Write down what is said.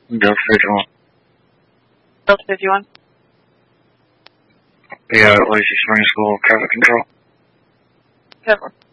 Delta 51. Delta 51. Yeah, Lacey Spring School, traffic control. 10-4.